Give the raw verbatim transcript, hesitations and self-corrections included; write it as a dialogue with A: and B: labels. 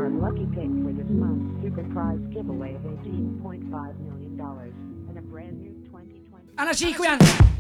A: Our lucky pick for this month's super prize giveaway of eighteen point five million dollars and a brand new twenty twenty.
B: Alla cinque anni!